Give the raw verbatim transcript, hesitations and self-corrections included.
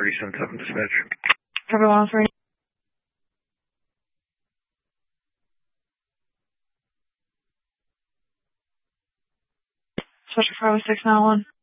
three seven seven dispatch. Copy one oh three. Special five oh six nine one.